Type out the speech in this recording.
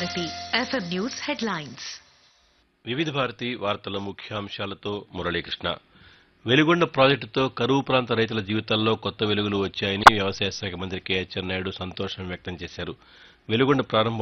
Bharati FM news headlines. వివిధ భారతి వార్తల ముఖ్యాంశాలతో మురళీకృష్ణ. వెలుగొండ ప్రాజెక్టుతో కరువు ప్రాంత రైతుల జీవితాల్లో కొత్త వెలుగులు వచ్చాయని వ్యవసాయ శాఖ మంత్రి కె. అచ్చెన్నాయుడు సంతోషం వ్యక్తం చేశారు. వెలుగొండ ప్రారంభ